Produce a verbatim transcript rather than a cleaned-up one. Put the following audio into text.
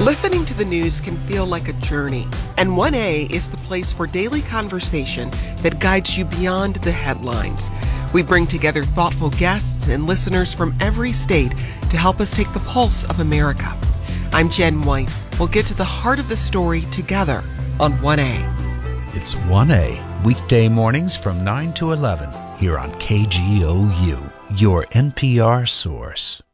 Listening to the news can feel like a journey, and one A is the place for daily conversation that guides you beyond the headlines. We bring together thoughtful guests and listeners from every state to help us take the pulse of America. I'm Jen White. We'll get to the heart of the story together on one A. It's one A, weekday mornings from nine to eleven, here on K G O U, your N P R source.